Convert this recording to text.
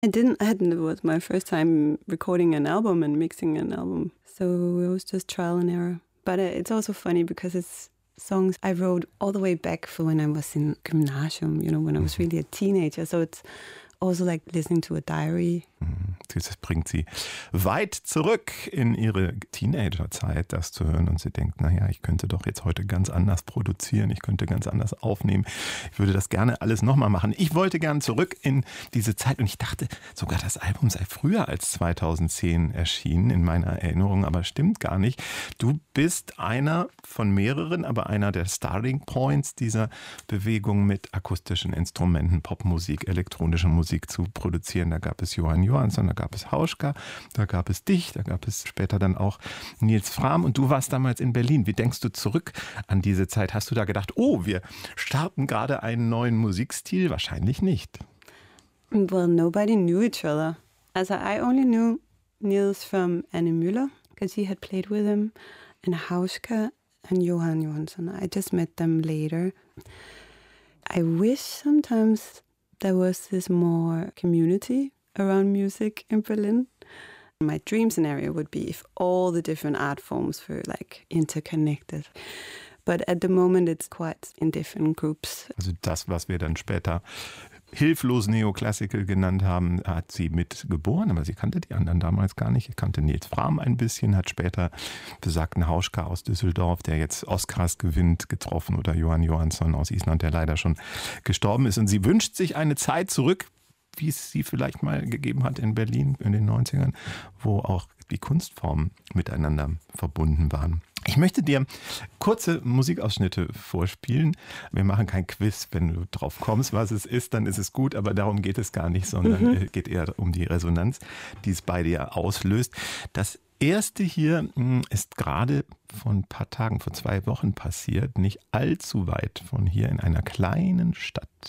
It was my first time recording an album and mixing an album. So it was just trial and error. But it's also funny because it's songs I wrote all the way back for when I was in gymnasium, when I was really a teenager. So it's also like listening to a diary. Das bringt sie weit zurück in ihre Teenagerzeit, das zu hören. Und sie denkt, naja, ich könnte doch jetzt heute ganz anders produzieren, ich könnte ganz anders aufnehmen. Ich würde das gerne alles nochmal machen. Ich wollte gerne zurück in diese Zeit und ich dachte, sogar das Album sei früher als 2010 erschienen in meiner Erinnerung, aber stimmt gar nicht. Du bist einer von mehreren, aber einer der Starting Points dieser Bewegung mit akustischen Instrumenten, Popmusik, elektronische Musik zu produzieren. Da gab es Johann Johansson, da gab es Hauschka, da gab es dich, da gab es später dann auch Nils Frahm und du warst damals in Berlin. Wie denkst du zurück an diese Zeit? Hast du da gedacht, oh, wir starten gerade einen neuen Musikstil? Wahrscheinlich nicht. Well, nobody knew each other. Also I only knew Nils from Anne Müller because he had played with him and Hauschka and Johann Johansson. I just met them later. I wish sometimes there was this more community around music in Berlin. My dream scenario would be if all the different art forms were like interconnected. But at the moment it's quite in different groups. Also das, was wir dann später hilflos Neoclassical genannt haben, hat sie mit geboren, aber sie kannte die anderen damals gar nicht. Sie kannte Nils Frahm ein bisschen, hat später besagten Hauschka aus Düsseldorf, der jetzt Oscars gewinnt, getroffen, oder Johann Johansson aus Island, der leider schon gestorben ist. Und sie wünscht sich eine Zeit zurück, wie es sie vielleicht mal gegeben hat in Berlin in den 90ern, wo auch die Kunstformen miteinander verbunden waren. Ich möchte dir kurze Musikausschnitte vorspielen. Wir machen kein Quiz. Wenn du drauf kommst, was es ist, dann ist es gut, aber darum geht es gar nicht, sondern geht eher um die Resonanz, die es bei dir auslöst. Das erste hier ist gerade vor ein paar Tagen, vor 2 Wochen passiert, nicht allzu weit von hier in einer kleinen Stadt.